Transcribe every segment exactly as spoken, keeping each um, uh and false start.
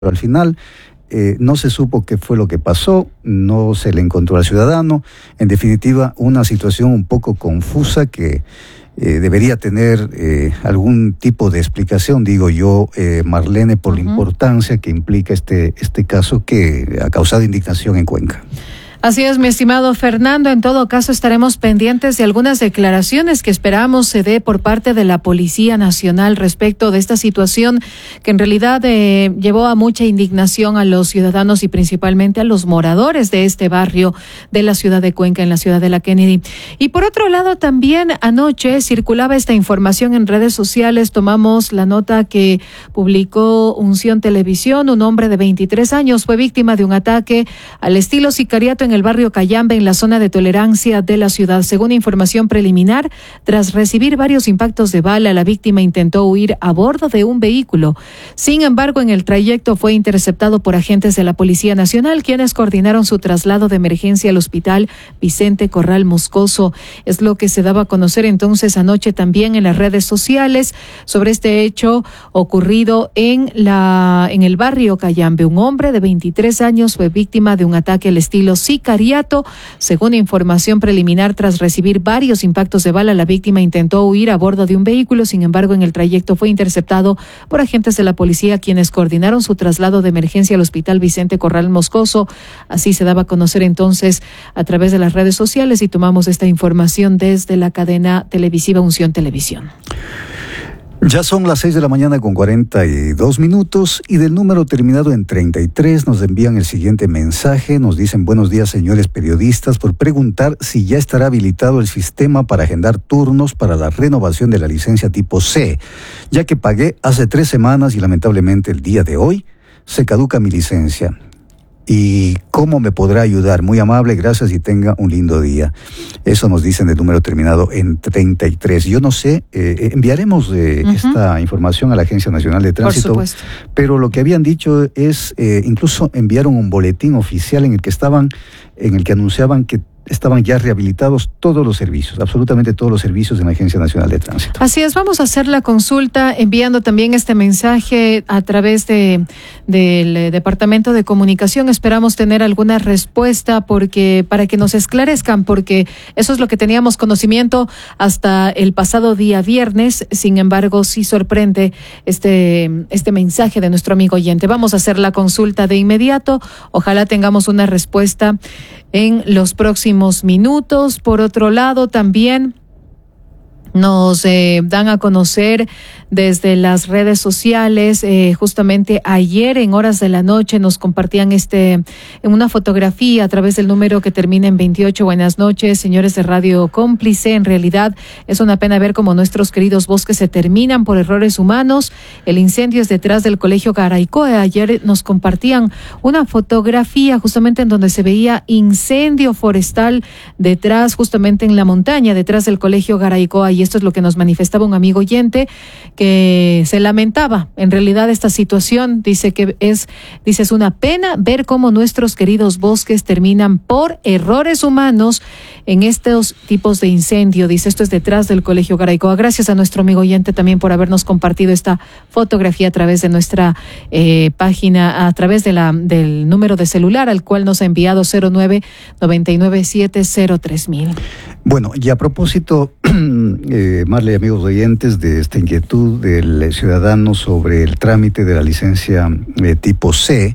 Pero al final eh, no se supo qué fue lo que pasó, no se le encontró al ciudadano. En definitiva, una situación un poco confusa que eh, debería tener eh, algún tipo de explicación, digo yo, eh, Marlene, por uh-huh. la importancia que implica este, este caso que ha causado indignación en Cuenca. Así es, mi estimado Fernando. En todo caso, estaremos pendientes de algunas declaraciones que esperamos se dé por parte de la Policía Nacional respecto de esta situación que en realidad eh, llevó a mucha indignación a los ciudadanos y principalmente a los moradores de este barrio de la ciudad de Cuenca, en la ciudad de la Kennedy. Y por otro lado, también anoche circulaba esta información en redes sociales. Tomamos la nota que publicó Unción Televisión. Un hombre de veintitrés años fue víctima de un ataque al estilo sicariato en en el barrio Cayambe, en la zona de tolerancia de la ciudad. Según información preliminar, tras recibir varios impactos de bala, la víctima intentó huir a bordo de un vehículo. Sin embargo, en el trayecto fue interceptado por agentes de la Policía Nacional, quienes coordinaron su traslado de emergencia al hospital Vicente Corral Moscoso. Es lo que se daba a conocer entonces anoche también en las redes sociales sobre este hecho ocurrido en la en el barrio Cayambe. Un hombre de veintitrés años fue víctima de un ataque al estilo sicariato. Según información preliminar, tras recibir varios impactos de bala, la víctima intentó huir a bordo de un vehículo. Sin embargo, en el trayecto fue interceptado por agentes de la policía, quienes coordinaron su traslado de emergencia al hospital Vicente Corral Moscoso. Así se daba a conocer entonces a través de las redes sociales, y tomamos esta información desde la cadena televisiva Unción Televisión. Ya son las seis de la mañana con cuarenta y dos minutos y del número terminado en treinta y tres nos envían el siguiente mensaje. Nos dicen: buenos días, señores periodistas, por preguntar si ya estará habilitado el sistema para agendar turnos para la renovación de la licencia tipo C, ya que pagué hace tres semanas y lamentablemente el día de hoy se caduca mi licencia. ¿Y cómo me podrá ayudar? Muy amable, gracias y tenga un lindo día. Eso nos dicen el número terminado en treinta y tres. Yo no sé, eh, enviaremos eh, uh-huh. esta información a la Agencia Nacional de Tránsito. Por supuesto. Pero lo que habían dicho es, eh, incluso enviaron un boletín oficial en el que estaban, en el que anunciaban que estaban ya rehabilitados todos los servicios, absolutamente todos los servicios en la Agencia Nacional de Tránsito. Así es, vamos a hacer la consulta enviando también este mensaje a través de del Departamento de Comunicación. Esperamos tener alguna respuesta porque para que nos esclarezcan, porque eso es lo que teníamos conocimiento hasta el pasado día viernes. Sin embargo, sí sorprende este, este mensaje de nuestro amigo oyente. Vamos a hacer la consulta de inmediato. Ojalá tengamos una respuesta en los próximos minutos. Por otro lado, también nos eh, dan a conocer desde las redes sociales, eh, justamente ayer en horas de la noche nos compartían este en una fotografía a través del número que termina en veintiocho. Buenas noches, señores de Radio Cómplice. En realidad es una pena ver cómo nuestros queridos bosques se terminan por errores humanos. El incendio es detrás del Colegio Garaycoa. Ayer nos compartían una fotografía justamente en donde se veía incendio forestal detrás, justamente en la montaña, detrás del Colegio Garaycoa. Y esto es lo que nos manifestaba un amigo oyente, que se lamentaba en realidad esta situación. Dice que es, dice, es una pena ver cómo nuestros queridos bosques terminan por errores humanos en estos tipos de incendio. Dice, esto es detrás del Colegio Garaycoa. Gracias a nuestro amigo oyente también por habernos compartido esta fotografía a través de nuestra eh, página, a través de la del número de celular al cual nos ha enviado cero nueve nueve nueve siete cero tres mil. Bueno, y a propósito, eh, Marley, amigos oyentes, de esta inquietud del ciudadano sobre el trámite de la licencia eh, tipo C,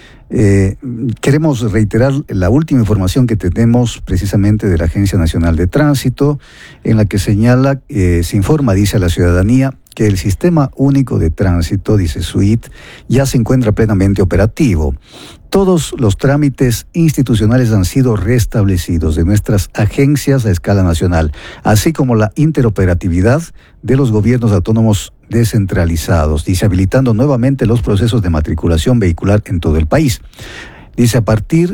eh, queremos reiterar la última información que tenemos precisamente de la Agencia Nacional de Tránsito, en la que señala, eh, se informa, dice a la ciudadanía, que el Sistema Único de Tránsito, dice SUIT, ya se encuentra plenamente operativo. Todos los trámites institucionales han sido restablecidos de nuestras agencias a escala nacional, así como la interoperatividad de los gobiernos autónomos descentralizados, dice, habilitando nuevamente los procesos de matriculación vehicular en todo el país. Dice, a partir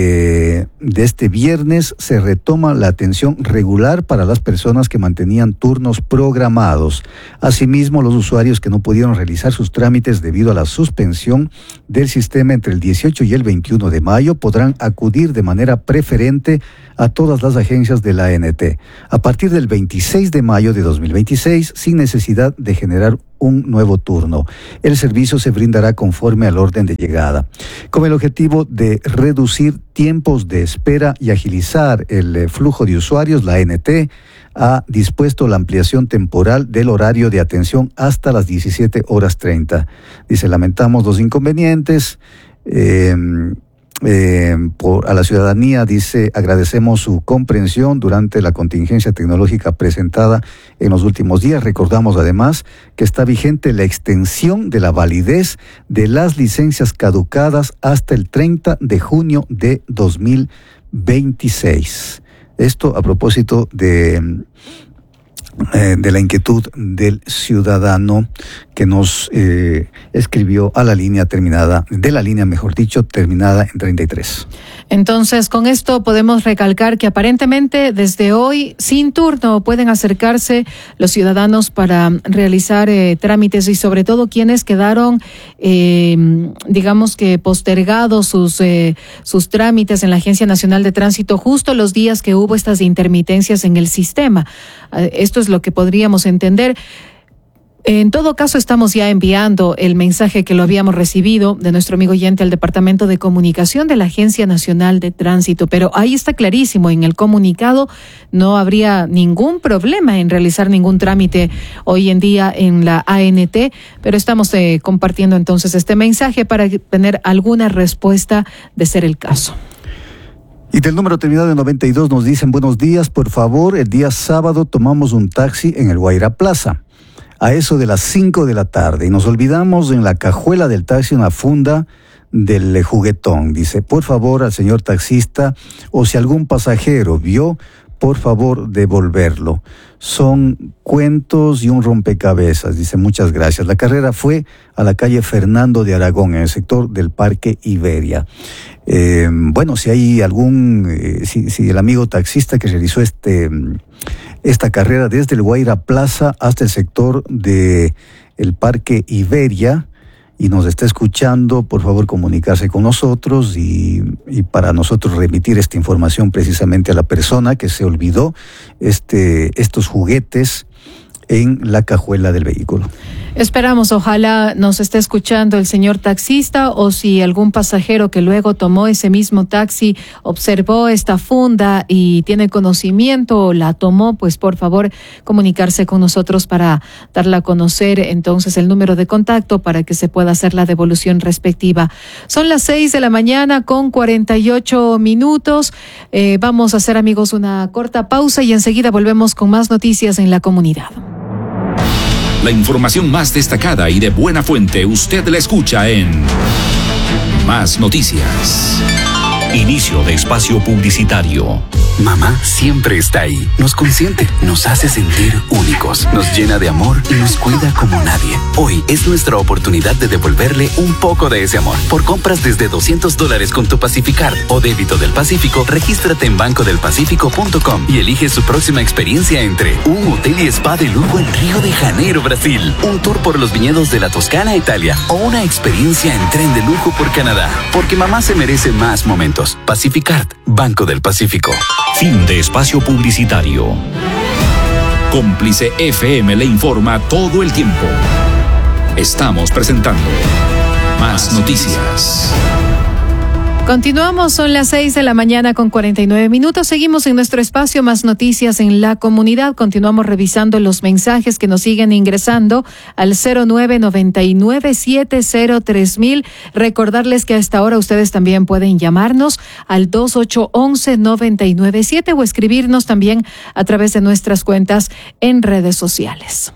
de, de este viernes se retoma la atención regular para las personas que mantenían turnos programados. Asimismo, los usuarios que no pudieron realizar sus trámites debido a la suspensión del sistema entre el dieciocho y el veintiuno de mayo podrán acudir de manera preferente a todas las agencias de la A N T a partir del veintiséis de mayo de dos mil veintiséis, sin necesidad de generar un nuevo turno. El servicio se brindará conforme al orden de llegada, con el objetivo de reducir tiempos de espera y agilizar el flujo de usuarios. La A N T ha dispuesto la ampliación temporal del horario de atención hasta las diecisiete horas treinta. Dice, lamentamos los inconvenientes eh, eh, por, a la ciudadanía, dice, agradecemos su comprensión durante la contingencia tecnológica presentada en los últimos días. Recordamos además que está vigente la extensión de la validez de las licencias caducadas hasta el treinta de junio de dos mil veintiséis. Esto a propósito de, eh, de la inquietud del ciudadano que nos eh, escribió a la línea terminada, de la línea, mejor dicho, terminada en treinta y tres. Entonces, con esto podemos recalcar que aparentemente desde hoy, sin turno, pueden acercarse los ciudadanos para realizar eh, trámites y sobre todo quienes quedaron, eh, digamos que postergados sus, eh, sus trámites en la Agencia Nacional de Tránsito justo los días que hubo estas intermitencias en el sistema. Eh, esto es lo que podríamos entender. En todo caso, estamos ya enviando el mensaje que lo habíamos recibido de nuestro amigo oyente al Departamento de Comunicación de la Agencia Nacional de Tránsito, pero ahí está clarísimo, en el comunicado no habría ningún problema en realizar ningún trámite hoy en día en la A N T, pero estamos eh, compartiendo entonces este mensaje para tener alguna respuesta de ser el caso. Y del número terminado en noventa y dos nos dicen, buenos días, por favor, el día sábado tomamos un taxi en el Guaira Plaza a eso de las cinco de la tarde y nos olvidamos en la cajuela del taxi una funda del juguetón. Dice, por favor, al señor taxista, o si algún pasajero vio, por favor, devolverlo. Son cuentos y un rompecabezas. Dice, muchas gracias. La carrera fue a la calle Fernando de Aragón, en el sector del Parque Iberia. Eh, bueno, si hay algún, eh, si, si el amigo taxista que realizó este... esta carrera desde el Guaira Plaza hasta el sector de el Parque Iberia y nos está escuchando, por favor comunicarse con nosotros y, y para nosotros remitir esta información precisamente a la persona que se olvidó este, estos juguetes en la cajuela del vehículo. Esperamos, ojalá nos esté escuchando el señor taxista o si algún pasajero que luego tomó ese mismo taxi observó esta funda y tiene conocimiento o la tomó, pues por favor comunicarse con nosotros para darla a conocer entonces el número de contacto para que se pueda hacer la devolución respectiva. Son las seis de la mañana con cuarenta y ocho minutos. Eh, vamos a hacer, amigos, una corta pausa y enseguida volvemos con más noticias en la comunidad. La información más destacada y de buena fuente usted la escucha en Más Noticias. Inicio de espacio publicitario. Mamá siempre está ahí. Nos consiente, nos hace sentir únicos, nos llena de amor y nos cuida como nadie. Hoy es nuestra oportunidad de devolverle un poco de ese amor. Por compras desde doscientos dólares con tu Pacificard o débito del Pacífico, regístrate en banco del pacífico punto com y elige su próxima experiencia entre un hotel y spa de lujo en Río de Janeiro, Brasil, un tour por los viñedos de la Toscana, Italia, o una experiencia en tren de lujo por Canadá. Porque mamá se merece más momentos. Pacificard, Banco del Pacífico. Fin de espacio publicitario. Cómplice F M le informa todo el tiempo. Estamos presentando Más Noticias. Continuamos, son las seis de la mañana con cuarenta y nueve minutos. Seguimos en nuestro espacio Más Noticias en la comunidad. Continuamos revisando los mensajes que nos siguen ingresando al cero nueve noventa y nueve siete cero tres mil. Recordarles que a esta hora ustedes también pueden llamarnos al dos ocho once noventa y nueve siete o escribirnos también a través de nuestras cuentas en redes sociales.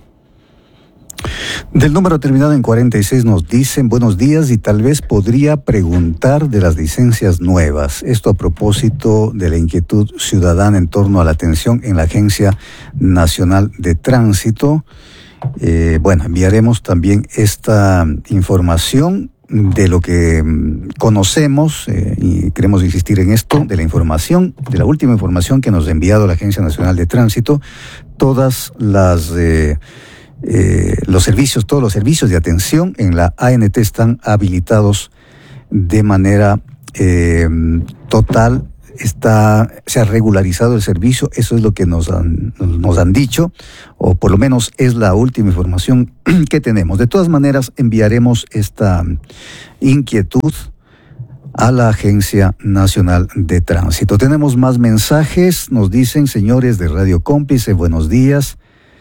Del número terminado en cuarenta y seis nos dicen buenos días y tal vez podría preguntar de las licencias nuevas. Esto a propósito de la inquietud ciudadana en torno a la atención en la Agencia Nacional de Tránsito. Eh, bueno, enviaremos también esta información de lo que conocemos eh, y queremos insistir en esto, de la información, de la última información que nos ha enviado la Agencia Nacional de Tránsito. Todas las... Eh, Eh, los servicios, todos los servicios de atención en la A N T están habilitados de manera eh, total está, se ha regularizado el servicio, eso es lo que nos han, nos han dicho, o por lo menos es la última información que tenemos. De todas maneras, enviaremos esta inquietud a la Agencia Nacional de Tránsito. Tenemos más mensajes, nos dicen, señores de Radio Cómplice, buenos días.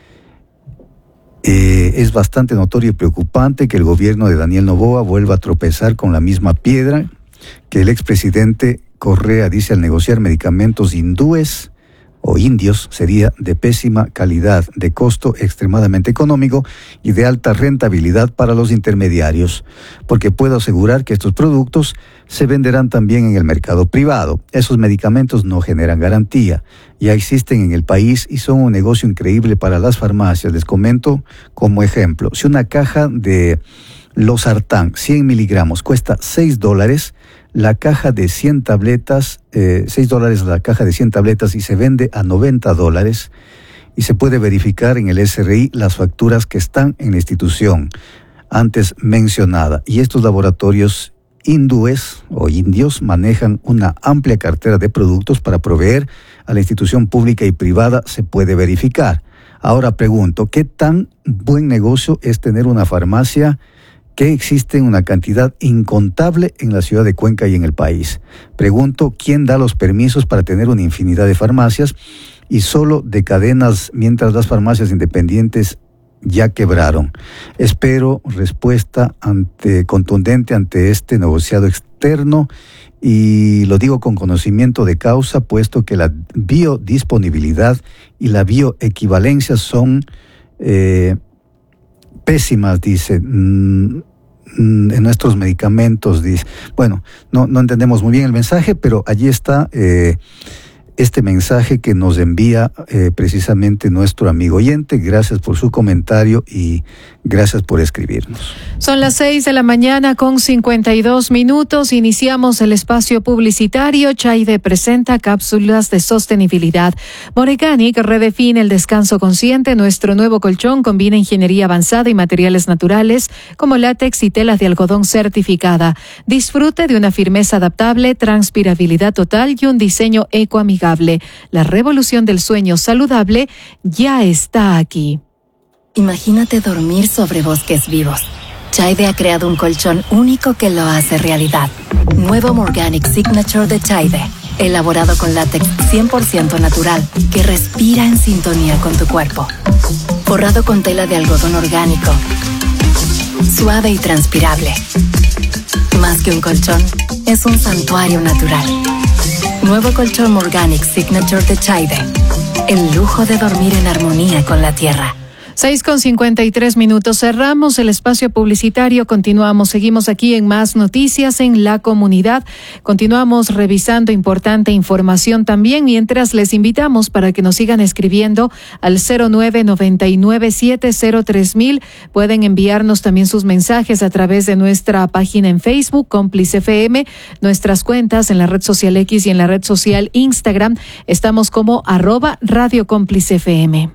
Eh, es bastante notorio y preocupante que el gobierno de Daniel Noboa vuelva a tropezar con la misma piedra que el expresidente Correa dice al negociar medicamentos hindúes o indios, sería de pésima calidad, de costo extremadamente económico y de alta rentabilidad para los intermediarios, porque puedo asegurar que estos productos se venderán también en el mercado privado. Esos medicamentos no generan garantía, ya existen en el país y son un negocio increíble para las farmacias. Les comento como ejemplo, si una caja de losartán cien miligramos cuesta seis dólares, la caja de cien tabletas, eh, seis dólares la caja de cien tabletas y se vende a noventa dólares y se puede verificar en el S R I las facturas que están en la institución antes mencionada. Y estos laboratorios hindúes o indios manejan una amplia cartera de productos para proveer a la institución pública y privada, se puede verificar. Ahora pregunto, ¿qué tan buen negocio es tener una farmacia que existe en una cantidad incontable en la ciudad de Cuenca y en el país? Pregunto, ¿quién da los permisos para tener una infinidad de farmacias y solo de cadenas mientras las farmacias independientes ya quebraron? Espero respuesta ante, contundente ante este negociado externo y lo digo con conocimiento de causa, puesto que la biodisponibilidad y la bioequivalencia son eh, pésimas, dice, mm, en nuestros medicamentos, dice. Bueno, no, no entendemos muy bien el mensaje, pero allí está eh, este mensaje que nos envía eh, precisamente nuestro amigo oyente. Gracias por su comentario y gracias por escribirnos. Son las seis de la mañana con cincuenta y dos minutos. Iniciamos el espacio publicitario. Chaide presenta cápsulas de sostenibilidad. Moreganic redefine el descanso consciente. Nuestro nuevo colchón combina ingeniería avanzada y materiales naturales como látex y tela de algodón certificada. Disfrute de una firmeza adaptable, transpirabilidad total y un diseño ecoamigable. La revolución del sueño saludable ya está aquí. Imagínate dormir sobre bosques vivos. Chaide ha creado un colchón único que lo hace realidad. Nuevo Morganic Signature de Chaide, elaborado con látex cien por ciento natural, que respira en sintonía con tu cuerpo. Forrado con tela de algodón orgánico, suave y transpirable. Más que un colchón, es un santuario natural. Nuevo colchón Morganic Signature de Chaide. El lujo de dormir en armonía con la tierra. seis con cincuenta y tres minutos. Cerramos el espacio publicitario. Continuamos, seguimos aquí en Más Noticias en la Comunidad. Continuamos revisando importante información también, mientras les invitamos para que nos sigan escribiendo al cero nueve nueve nueve siete cero tres mil. Pueden enviarnos también sus mensajes a través de nuestra página en Facebook, Cómplice F M, nuestras cuentas en la red social X y en la red social Instagram. Estamos como arroba Radio Cómplice F M.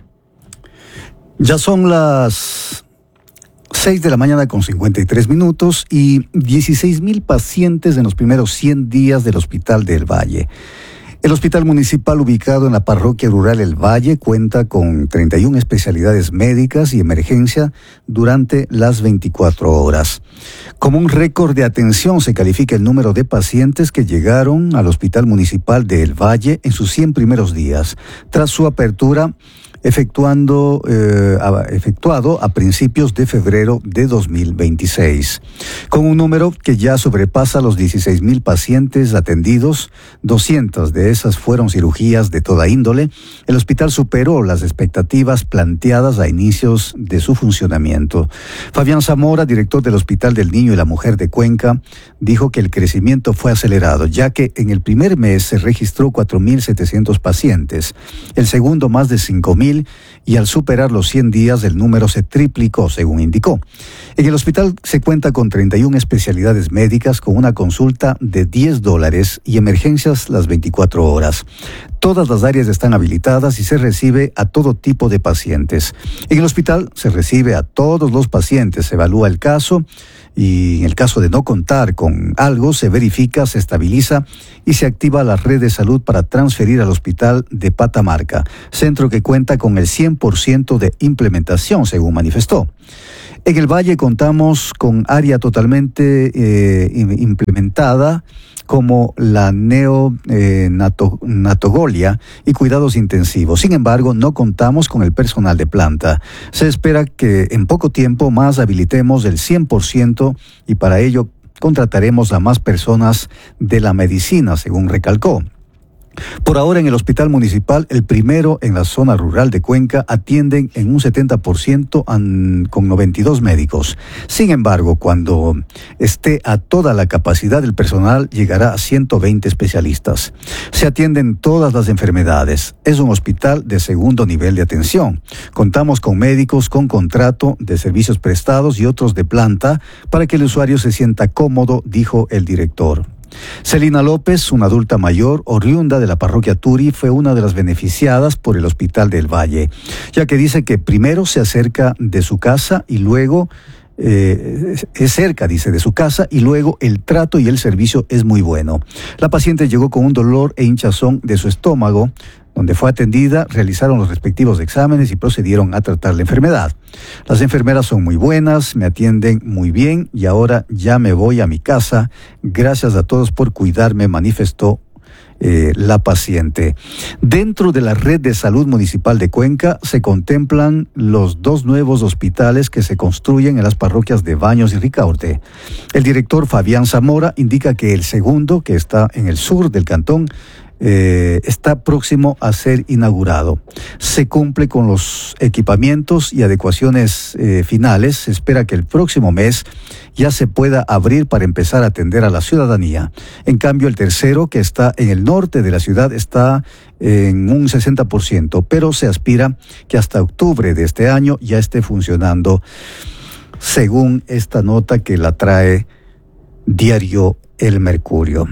Ya son las seis de la mañana con cincuenta y tres minutos y dieciséis mil pacientes en los primeros cien días del Hospital del Valle. El hospital municipal ubicado en la parroquia rural El Valle cuenta con treinta y una especialidades médicas y emergencia durante las veinticuatro horas. Como un récord de atención se califica el número de pacientes que llegaron al Hospital Municipal de El Valle en sus cien primeros días, tras su apertura efectuando eh, efectuado a principios de febrero de dos mil veintiséis. Con un número que ya sobrepasa los dieciséis mil pacientes atendidos, doscientas de esas fueron cirugías de toda índole, el hospital superó las expectativas planteadas a inicios de su funcionamiento. Fabián Zamora, director del Hospital del Niño y la Mujer de Cuenca, dijo que el crecimiento fue acelerado, ya que en el primer mes se registró cuatro mil setecientos pacientes, el segundo más de cinco mil, y al superar los cien días el número se triplicó, según indicó. En el hospital se cuenta con treinta y una especialidades médicas con una consulta de diez dólares y emergencias las veinticuatro horas. Todas las áreas están habilitadas y se recibe a todo tipo de pacientes. En el hospital se recibe a todos los pacientes, se evalúa el caso y en el caso de no contar con algo, se verifica, se estabiliza y se activa la red de salud para transferir al hospital de Patamarca, centro que cuenta con el cien por ciento de implementación, según manifestó. En el Valle contamos con área totalmente eh, implementada, como la neonatogolia y cuidados intensivos. Sin embargo, no contamos con el personal de planta. Se espera que en poco tiempo más habilitemos el cien por ciento y para ello contrataremos a más personas de la medicina, según recalcó. Por ahora en el hospital municipal, el primero en la zona rural de Cuenca, atienden en un setenta por ciento an, con noventa y dos médicos. Sin embargo, cuando esté a toda la capacidad del personal, llegará a ciento veinte especialistas. Se atienden todas las enfermedades. Es un hospital de segundo nivel de atención. Contamos con médicos con contrato de servicios prestados y otros de planta para que el usuario se sienta cómodo, dijo el director. Celina López, una adulta mayor oriunda de la parroquia Turi, fue una de las beneficiadas por el Hospital del Valle, ya que dice que primero se acerca de su casa y luego eh, es cerca, dice, de su casa y luego el trato y el servicio es muy bueno. La paciente llegó con un dolor e hinchazón de su estómago, donde fue atendida, realizaron los respectivos exámenes y procedieron a tratar la enfermedad. Las enfermeras son muy buenas, me atienden muy bien y ahora ya me voy a mi casa. Gracias a todos por cuidarme, manifestó eh, la paciente. Dentro de la red de salud municipal de Cuenca se contemplan los dos nuevos hospitales que se construyen en las parroquias de Baños y Ricaurte. El director Fabián Zamora indica que el segundo, que está en el sur del cantón, Eh, está próximo a ser inaugurado. Se cumple con los equipamientos y adecuaciones eh, finales. Se espera que el próximo mes ya se pueda abrir para empezar a atender a la ciudadanía. En cambio, el tercero, que está en el norte de la ciudad, está en un sesenta por ciento, pero se aspira que hasta octubre de este año ya esté funcionando, según esta nota que la trae Diario El Mercurio.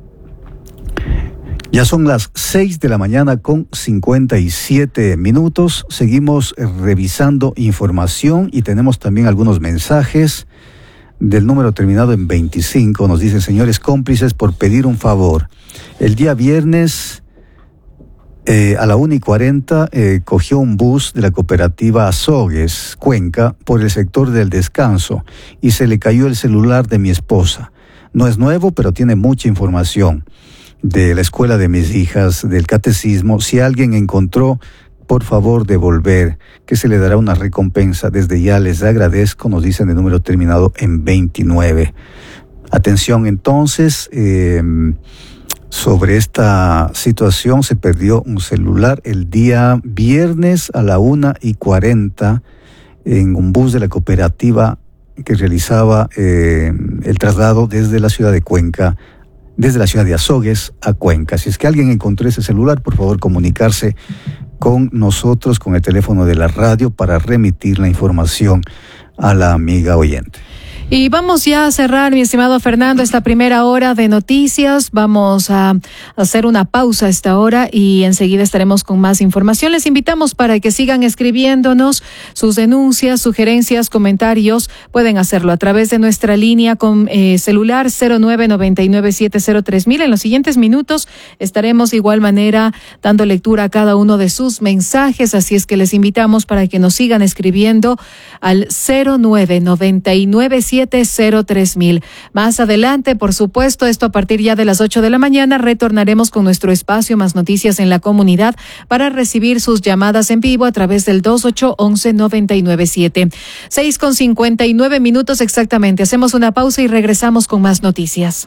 Ya son las seis de la mañana con cincuenta y siete minutos. Seguimos revisando información y tenemos también algunos mensajes del número terminado en veinticinco. Nos dice: señores cómplices, por pedir un favor. El día viernes eh, a la una y cuarenta eh, cogió un bus de la cooperativa Azogues, Cuenca, por el sector del Descanso y se le cayó el celular de mi esposa. No es nuevo, pero tiene mucha información de la escuela de mis hijas, del catecismo. Si alguien encontró, por favor devolver, que se le dará una recompensa. Desde ya les agradezco, nos dicen el número terminado en veintinueve. Atención entonces, eh, sobre esta situación. Se perdió un celular el día viernes a la una y cuarenta en un bus de la cooperativa que realizaba eh, el traslado desde la ciudad de Cuenca, desde la ciudad de Azogues a Cuenca. Si es que alguien encontró ese celular, por favor comunicarse con nosotros, con el teléfono de la radio, para remitir la información a la amiga oyente. Y vamos ya a cerrar, mi estimado Fernando, esta primera hora de noticias. Vamos a hacer una pausa a esta hora y enseguida estaremos con más información. Les invitamos para que sigan escribiéndonos sus denuncias, sugerencias, comentarios. Pueden hacerlo a través de nuestra línea con eh, celular cero nueve nueve nueve siete cero tres mil. En los siguientes minutos estaremos de igual manera dando lectura a cada uno de sus mensajes, así es que les invitamos para que nos sigan escribiendo al cero nueve nueve nueve siete cero tres mil. Más adelante, por supuesto, esto a partir ya de las ocho de la mañana, retornaremos con nuestro espacio Más Noticias en la Comunidad para recibir sus llamadas en vivo a través del dos ocho once noventa y nueve siete. seis con cincuenta y nueve minutos exactamente. Hacemos una pausa y regresamos con más noticias.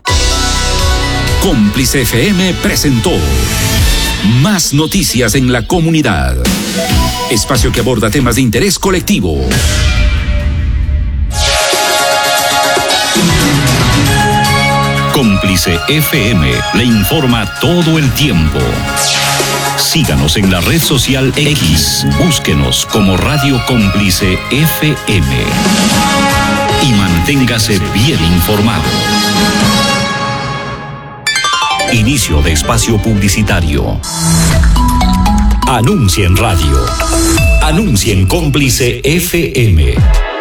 Cómplice F M presentó Más Noticias en la Comunidad. Espacio que aborda temas de interés colectivo. Cómplice F M le informa todo el tiempo. Síganos en la red social X, búsquenos como Radio Cómplice F M y manténgase bien informado. Inicio de espacio publicitario. Anuncia en radio. Anuncia en Cómplice F M.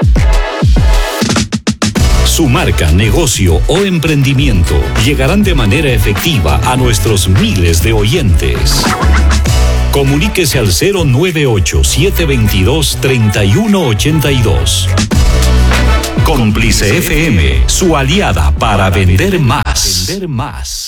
Su marca, negocio o emprendimiento llegarán de manera efectiva a nuestros miles de oyentes. Comuníquese al cero nueve ocho, siete dos dos, tres uno ocho dos. Cómplice F M, su aliada para vender más. Vender más.